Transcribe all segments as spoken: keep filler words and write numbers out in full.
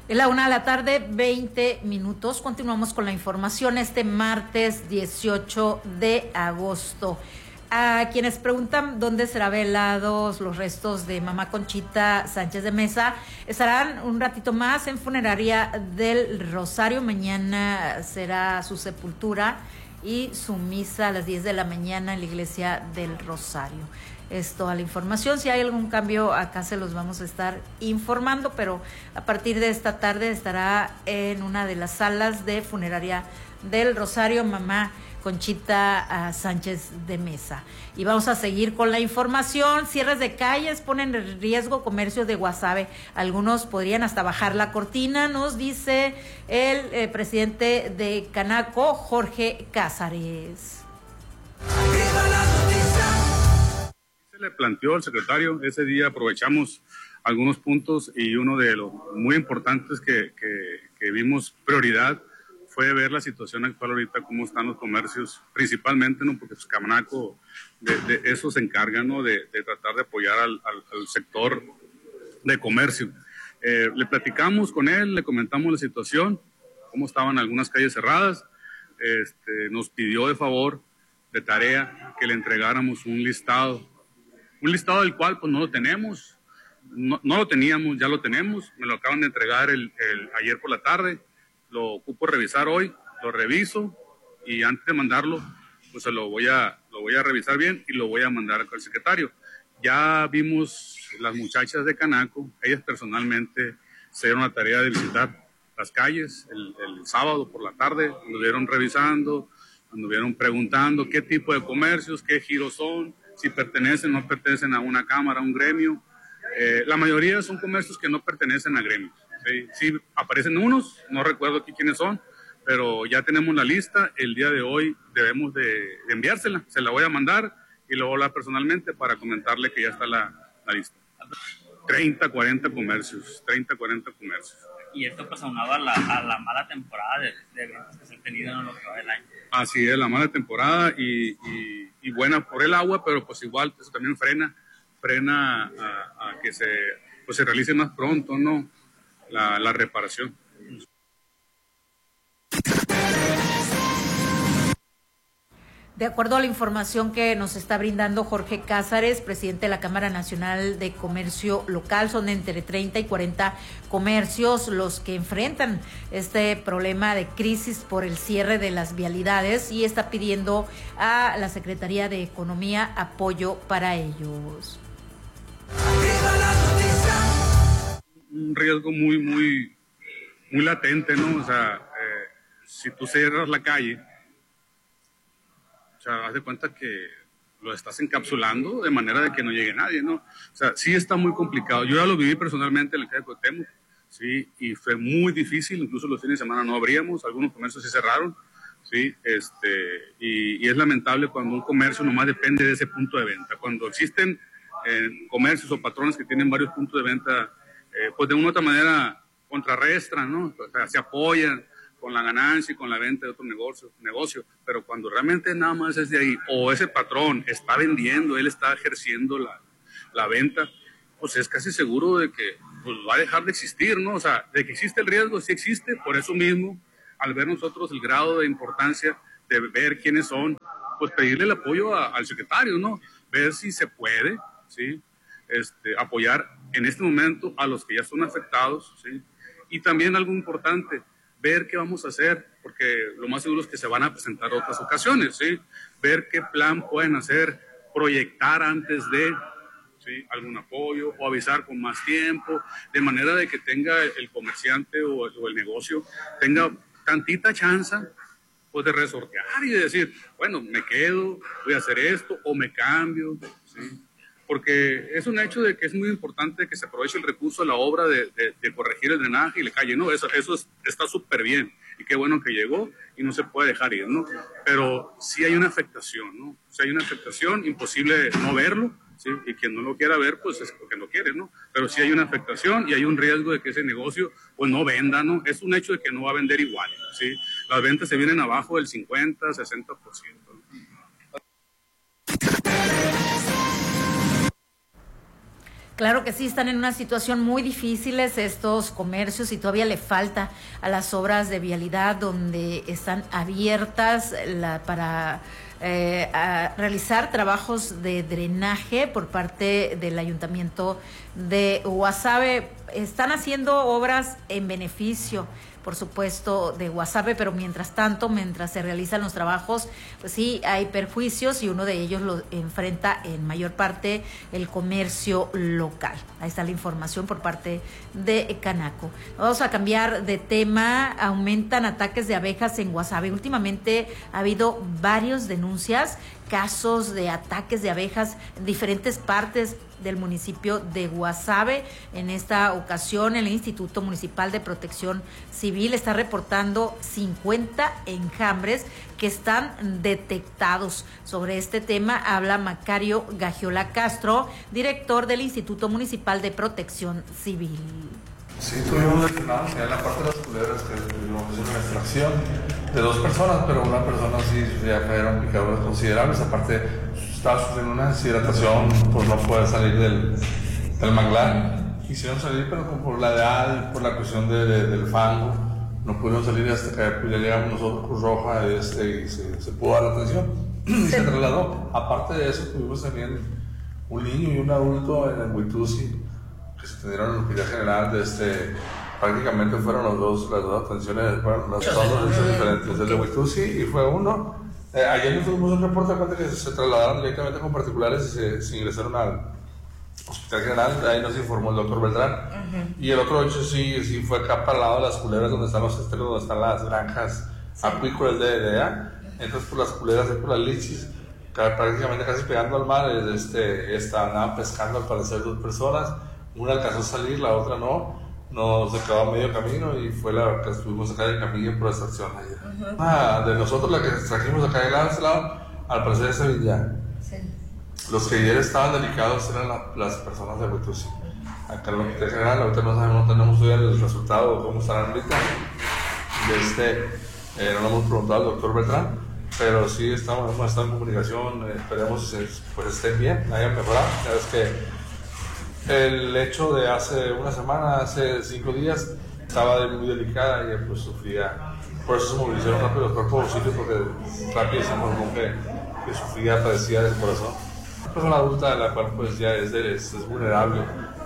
Es la una de la tarde, veinte minutos. Continuamos con la información este martes dieciocho de agosto. A quienes preguntan dónde serán velados los restos de mamá Conchita Sánchez de Mesa, estarán un ratito más en Funeraria del Rosario. Mañana será su sepultura y su misa a las diez de la mañana en la Iglesia del Rosario. Es toda la información. Si hay algún cambio, acá se los vamos a estar informando, pero a partir de esta tarde estará en una de las salas de Funeraria del Rosario mamá Conchita uh, Sánchez de Mesa. Y vamos a seguir con la información. Cierres de calles ponen en riesgo comercio de Guasave. Algunos podrían hasta bajar la cortina, nos dice el eh, presidente de Canaco, Jorge Cázares. Se le planteó al secretario, ese día aprovechamos algunos puntos y uno de los muy importantes que, que, que vimos prioridad fue ver la situación actual ahorita, cómo están los comercios, principalmente, ¿no? Porque pues, Canaco de, de eso se encarga, ¿no? De, de tratar de apoyar al, al, al sector de comercio. Eh, le platicamos con él, le comentamos la situación, cómo estaban algunas calles cerradas, este, nos pidió de favor, de tarea, que le entregáramos un listado, un listado del cual pues no lo tenemos, no, no lo teníamos, ya lo tenemos, me lo acaban de entregar el, el, ayer por la tarde. Lo ocupo revisar hoy, lo reviso y antes de mandarlo, pues se lo voy a, lo voy a revisar bien y lo voy a mandar al secretario. Ya vimos las muchachas de Canaco, ellas personalmente se dieron la tarea de visitar las calles el, el sábado por la tarde, anduvieron revisando, anduvieron preguntando qué tipo de comercios, qué giros son, si pertenecen o no pertenecen a una cámara, a un gremio. Eh, la mayoría son comercios que no pertenecen a gremios. Sí, sí, aparecen unos, no recuerdo aquí quiénes son, pero ya tenemos la lista. El día de hoy debemos de, de enviársela, se la voy a mandar y luego hablar personalmente para comentarle que ya está la, la lista. treinta, cuarenta comercios, treinta, cuarenta comercios. Y esto pues aunado a la, a la mala temporada de, de eventos que se han tenido en lo que va del año. Así es, la mala temporada y, y, y buena por el agua, pero pues igual eso también frena, frena a, a que se, pues, se realice más pronto, ¿no? La, la reparación. De acuerdo a la información que nos está brindando Jorge Cázares, presidente de la Cámara Nacional de Comercio Local, son entre treinta y cuarenta comercios los que enfrentan este problema de crisis por el cierre de las vialidades y está pidiendo a la Secretaría de Economía apoyo para ellos. Un riesgo muy, muy, muy latente, ¿no? O sea, eh, si tú cierras la calle, o sea, haz de cuenta que lo estás encapsulando de manera de que no llegue nadie, ¿no? O sea, sí está muy complicado. Yo ya lo viví personalmente en la calle de Cuauhtémoc, sí, y fue muy difícil, incluso los fines de semana no abríamos, algunos comercios se cerraron, sí, este, y, y es lamentable cuando un comercio nomás depende de ese punto de venta. Cuando existen eh, comercios o patrones que tienen varios puntos de venta, Eh, pues de una u otra manera contrarrestan, ¿no? O sea, se apoyan con la ganancia y con la venta de otro negocio, negocio, pero cuando realmente nada más es de ahí, o ese patrón está vendiendo, él está ejerciendo la, la venta, pues es casi seguro de que pues, va a dejar de existir, ¿no? O sea, de que existe el riesgo, sí existe, por eso mismo, al ver nosotros el grado de importancia de ver quiénes son, pues pedirle el apoyo a, al secretario, ¿no? Ver si se puede, ¿sí? Este, apoyar en este momento a los que ya son afectados, ¿sí? Y también algo importante, ver qué vamos a hacer, porque lo más seguro es que se van a presentar otras ocasiones, ¿sí? Ver qué plan pueden hacer, proyectar antes de, ¿sí? Algún apoyo o avisar con más tiempo, de manera de que tenga el comerciante o, o el negocio, tenga tantita chance pues, de resortear y de decir, bueno, me quedo, voy a hacer esto o me cambio, ¿sí? Porque es un hecho de que es muy importante que se aproveche el recurso de la obra de, de, de corregir el drenaje y la calle, ¿no? Eso, eso es, está súper bien y qué bueno que llegó y no se puede dejar ir, ¿no? Pero sí hay una afectación, ¿no? Si hay una afectación, imposible no verlo, ¿sí? Y quien no lo quiera ver, pues es porque no quiere, ¿no? Pero sí hay una afectación y hay un riesgo de que ese negocio, pues no venda, ¿no? Es un hecho de que no va a vender igual, ¿sí? Las ventas se vienen abajo del cincuenta, sesenta por ciento, ¿no? Claro que sí, están en una situación muy difícil estos comercios y todavía le falta a las obras de vialidad donde están abiertas la, para eh, a realizar trabajos de drenaje por parte del Ayuntamiento de Guasave. Están haciendo obras en beneficio, por supuesto, de Guasave, pero mientras tanto, mientras se realizan los trabajos, pues sí, hay perjuicios y uno de ellos lo enfrenta en mayor parte el comercio local. Ahí está la información por parte de Canaco. Vamos a cambiar de tema. Aumentan ataques de abejas en Guasave. Últimamente ha habido varias denuncias, casos de ataques de abejas en diferentes partes del municipio de Guasave. En esta ocasión, el Instituto Municipal de Protección Civil está reportando cincuenta enjambres que están detectados. Sobre este tema habla Macario Gagiola Castro, director del Instituto Municipal de Protección Civil. Sí, tuvimos lesionados en la parte de las culebras, que es una extracción de dos personas, pero una persona sí ya fueron picaduras considerables. Aparte, estaba sufriendo una deshidratación, pues no puede salir del, del manglar. Quisieron salir, pero por la edad, por la cuestión de, de, del fango, no pudieron salir hasta que pues, ya llegamos nosotros, Cruz Roja, este, y se, se pudo dar la atención y se trasladó. Aparte de eso, tuvimos también un niño y un adulto en el Huitusi, que se atendieron en el Hospital General. De este, prácticamente fueron los dos, las dos atenciones, fueron los dos hechos diferentes, el de Huitusi y fue uno. Eh, ayer nos tuvimos un reporte de cuenta que se trasladaron directamente con particulares y se, se ingresaron al Hospital General. Ahí nos informó el doctor Beltrán. Uh-huh. Y el otro hecho sí, sí fue acá para el lado de las culeras, donde están los esteros, donde están las granjas sí. acuícolas de, de allá. Entonces, por las culeras, por las lichis, prácticamente casi pegando al mar, este, estaban pescando al parecer dos personas. Una alcanzó a salir, la otra no. Nos se quedó a medio camino y fue la que estuvimos acá de camilla por extracción ayer. Uh-huh. Ah, de nosotros la que extrajimos acá de lado, lado al parecer es Sevilla. Sí. Los que ayer estaban delicados eran la, las personas de Huitusi. Acá en el Hospital General, ahorita no sabemos, no tenemos todavía el resultado de cómo estarán ahorita. De este, eh, no lo hemos preguntado al doctor Beltrán, pero sí estamos, hemos estado en comunicación, eh, esperemos que pues, estén bien, hayan mejorado. Ya ves que el hecho de hace una semana, hace cinco días, estaba muy delicada y pues sufría. Por eso se movilizaron rápido los cuerpos de auxilio, porque rápido se informó que, que sufría, padecía del corazón. Una persona adulta, la cual pues ya es, es, es vulnerable.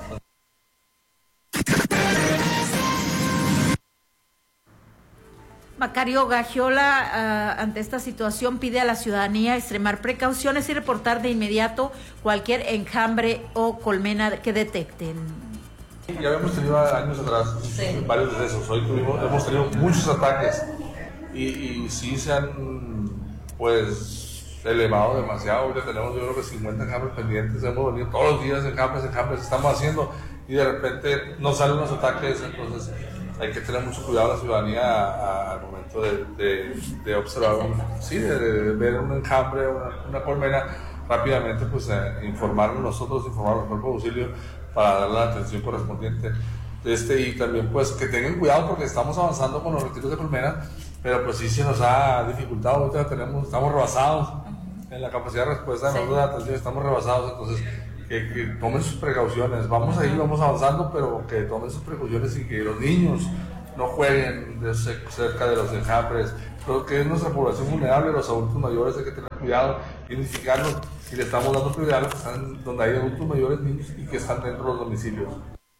Macario Gagiola, uh, ante esta situación, pide a la ciudadanía extremar precauciones y reportar de inmediato cualquier enjambre o colmena que detecten. Ya habíamos tenido años atrás sí. varios de esos. Hoy tuvimos, hemos tenido muchos ataques y, y sí se han pues elevado demasiado. Ahorita tenemos yo creo que cincuenta enjambres pendientes. Hemos venido todos los días enjambres, enjambres, estamos haciendo y de repente nos salen los ataques. Entonces hay que tener mucho cuidado la ciudadanía al momento de, de, de observar, un, sí, de, de ver un enjambre, una, una colmena, rápidamente pues eh, informarnos nosotros, informar a los cuerpos de auxilio para darle la atención correspondiente. Este, y también pues que tengan cuidado porque estamos avanzando con los retiros de colmena, pero pues sí se nos ha dificultado. Ahorita tenemos, estamos rebasados en la capacidad de respuesta de sí. la atención, estamos rebasados, entonces Que, que tomen sus precauciones. Vamos ahí, vamos avanzando, pero que tomen sus precauciones y que los niños no jueguen de cerca de los enjambres. Creo que es nuestra población vulnerable, los adultos mayores, hay que tener cuidado, identificarlos y le estamos dando prioridad a los que están donde hay adultos mayores, niños y que están dentro de los domicilios.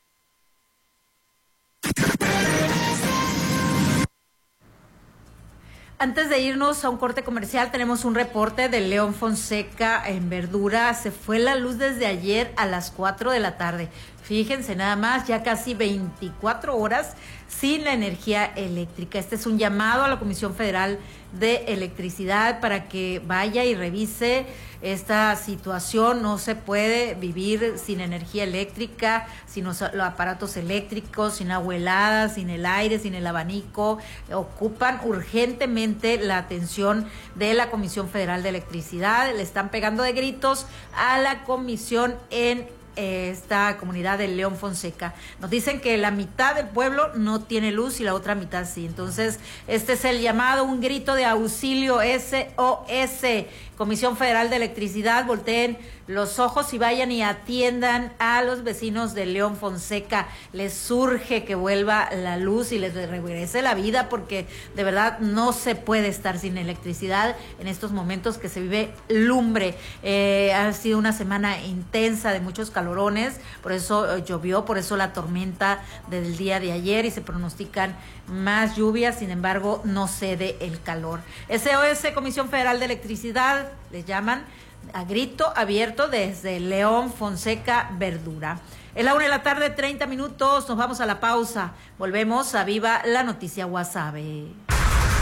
Antes de irnos a un corte comercial, tenemos un reporte de León Fonseca en Verdura. Se fue la luz desde ayer a las cuatro de la tarde. Fíjense nada más, ya casi veinticuatro horas sin la energía eléctrica. Este es un llamado a la Comisión Federal de Electricidad para que vaya y revise esta situación. No se puede vivir sin energía eléctrica, sin los aparatos eléctricos, sin agua helada, sin el aire, sin el abanico. Ocupan urgentemente la atención de la Comisión Federal de Electricidad. Le están pegando de gritos a la comisión en esta comunidad de León Fonseca. Nos dicen que la mitad del pueblo no tiene luz y la otra mitad sí. Entonces, este es el llamado, un grito de auxilio S O S Comisión Federal de Electricidad, volteen los ojos y vayan y atiendan a los vecinos de León Fonseca. Les surge que vuelva la luz y les regrese la vida, porque de verdad no se puede estar sin electricidad en estos momentos que se vive lumbre. Eh, ha sido una semana intensa de muchos calorones, por eso eh, llovió, por eso la tormenta del día de ayer, y se pronostican más lluvias. Sin embargo, no cede el calor. S O S, Comisión Federal de Electricidad, les llaman a grito abierto desde León Fonseca Verdura. Es la una de la tarde, treinta minutos, nos vamos a la pausa. Volvemos a Viva la Noticia Guasave.